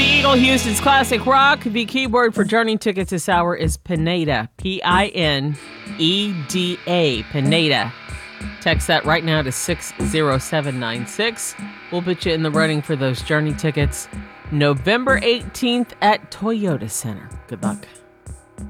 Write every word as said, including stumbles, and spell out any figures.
Eagle, Houston's classic rock. The keyword for Journey tickets this hour is Pineda. P I N E D A. Pineda. Text that right now to six zero seven nine six. We'll put you in the running for those Journey tickets November eighteenth at Toyota Center. Good luck.